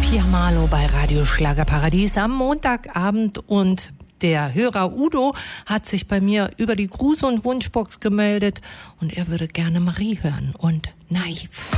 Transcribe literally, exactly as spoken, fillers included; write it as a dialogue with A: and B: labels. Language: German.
A: Pia Marlow bei Radio Schlagerparadies am Montagabend und der Hörer Udo hat sich bei mir über die Gruß- und Wunschbox gemeldet und er würde gerne Marie hören und Naiv.